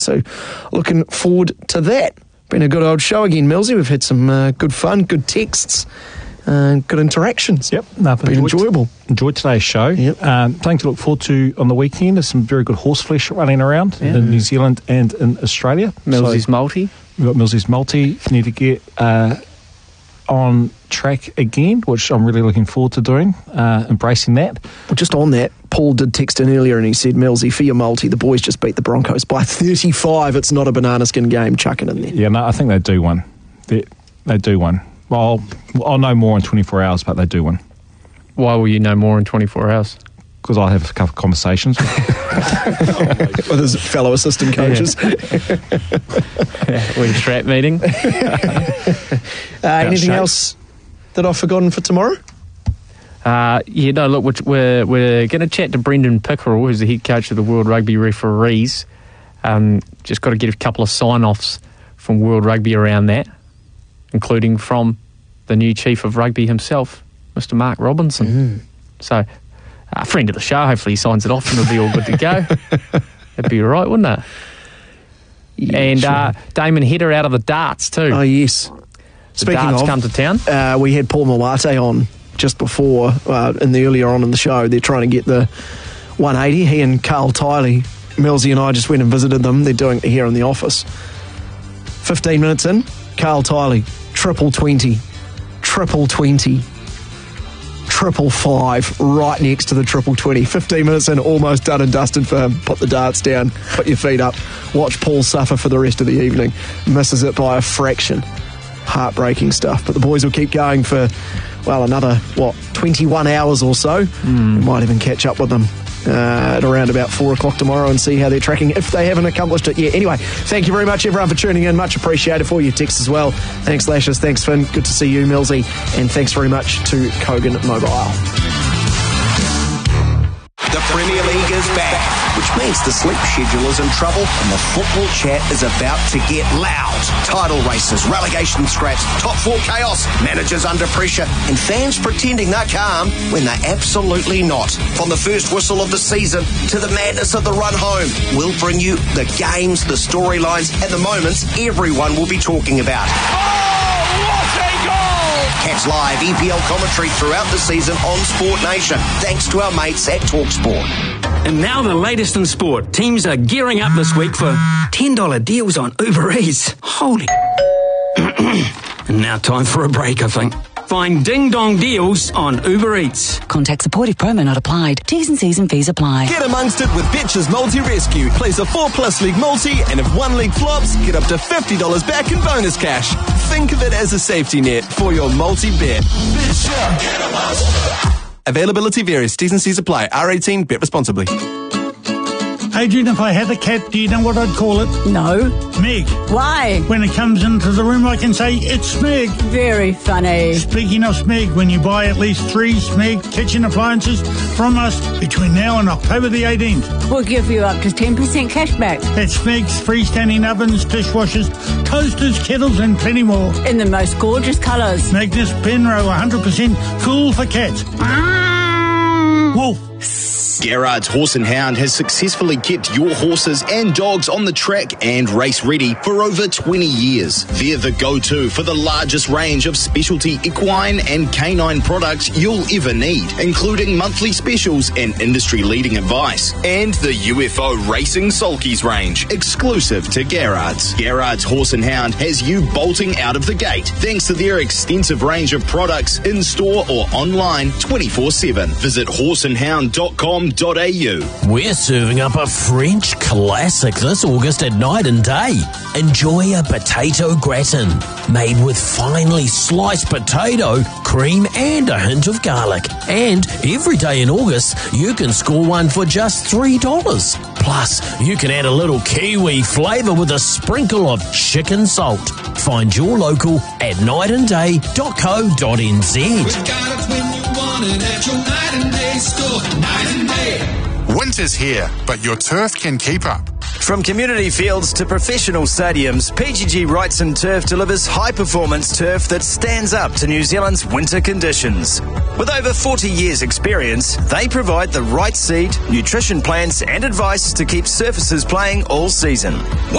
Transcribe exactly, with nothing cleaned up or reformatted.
So looking forward to that. Been a good old show again, Millsy. We've had some uh, good fun, good texts, uh, good interactions. Yep, no, been enjoyed, enjoyable. Enjoyed today's show. Yep. Um, something to look forward to on the weekend. There's some very good horse flesh running around yeah. in New Zealand and in Australia. Millsy's so multi. We've got Millsy's multi. Need to get uh, on track again, which I'm really looking forward to doing, uh, embracing that. Well, just on that, Paul did text in earlier and he said, Millsy, for your multi, the boys just beat the Broncos by thirty-five. It's not a banana skin game. Chuck it in there. Yeah, no, I think they do one. They, they do one. Well, I'll, I'll know more in twenty-four hours, but they do one. Why will you know more in twenty-four hours? Because I'll have a couple of conversations with, with his fellow assistant coaches. Yeah. With a strap meeting. uh, anything shape. else that I've forgotten for tomorrow? Uh, yeah, no, look, we're, we're going to chat to Brendan Pickerel, who's the head coach of the World Rugby Referees. Um, just got to get a couple of sign-offs from World Rugby around that, including from the new chief of rugby himself, Mister Mark Robinson. Mm. So, a friend of the show, hopefully he signs it off and it'll be all good to go. That'd be all right, wouldn't it? Yeah, and sure. uh, Damon Header out of the darts too. Oh, yes. The Speaking darts of, come to town. Uh, we had Paul Malate on just before, uh, in the earlier on in the show. They're trying to get the one eighty. He and Carl Tiley, Millsy and I just went and visited them. They're doing it here in the office. fifteen minutes in, Carl Tiley, triple twenty, triple twenty, triple five, right next to the triple twenty. fifteen minutes in, almost done and dusted for him. Put the darts down, put your feet up, watch Paul suffer for the rest of the evening. Misses it by a fraction. Heartbreaking stuff. But the boys will keep going for, well, another, what, twenty-one hours or so. Mm. Might even catch up with them uh, at around about four o'clock tomorrow and see how they're tracking, if they haven't accomplished it yet. Anyway, thank you very much, everyone, for tuning in. Much appreciated for your texts as well. Thanks, Lashes. Thanks, Finn. Good to see you, Millsy. And thanks very much to Kogan Mobile. The Premier League is back, which means the sleep schedule is in trouble and the football chat is about to get loud. Title races, relegation scraps, top four chaos, managers under pressure, and fans pretending they're calm when they're absolutely not. From the first whistle of the season to the madness of the run home, we'll bring you the games, the storylines, and the moments everyone will be talking about. Oh, what a goal! Catch live E P L commentary throughout the season on Sport Nation, thanks to our mates at TalkSport. And now the latest in sport. Teams are gearing up this week for ten dollars deals on Uber Eats. Holy... And now time for a break, I think. Find ding-dong deals on Uber Eats. Contact supportive promo not applied. T's and C's and fees apply. Get amongst it with Betches Multi-Rescue. Place a four-plus league multi, and if one league flops, get up to fifty dollars back in bonus cash. Think of it as a safety net for your multi-bet. Availability varies. T's and C's apply. R eighteen. Bet responsibly. Adrian, if I had a cat, do you know what I'd call it? No. Meg. Why? When it comes into the room, I can say, it's Smeg. Very funny. Speaking of Smeg, when you buy at least three Smeg kitchen appliances from us between now and October the eighteenth, we'll give you up to ten percent cash back. That's Smeg's freestanding ovens, dishwashers, toasters, kettles, and plenty more. In the most gorgeous colours. Magnus Penro, one hundred percent cool for cats. Wolf. Gerard's Horse and Hound has successfully kept your horses and dogs on the track and race ready for over twenty years. They're the go-to for the largest range of specialty equine and canine products you'll ever need, including monthly specials and industry-leading advice. And the U F O Racing Sulkies range, exclusive to Gerard's. Gerard's Horse and Hound has you bolting out of the gate thanks to their extensive range of products in-store or online twenty-four seven. Visit horse and hound dot com. We're serving up a French classic this August at Night and Day. Enjoy a potato gratin made with finely sliced potato, cream and a hint of garlic. And every day in August, you can score one for just three dollars. Plus, you can add a little kiwi flavour with a sprinkle of chicken salt. Find your local at night and day dot co dot n z. We've got it when you want it at your Night and Day store. Night and Day. Winter's here, but your turf can keep up. From community fields to professional stadiums, P G G Wrightson Turf delivers high-performance turf that stands up to New Zealand's winter conditions. With over forty years' experience, they provide the right seed, nutrition plans and advice to keep surfaces playing all season.